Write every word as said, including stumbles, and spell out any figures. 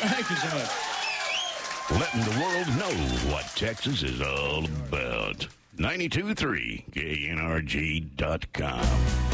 Thank you so much. Letting the world know what Texas is all about. ninety-two point three K N R G dot com.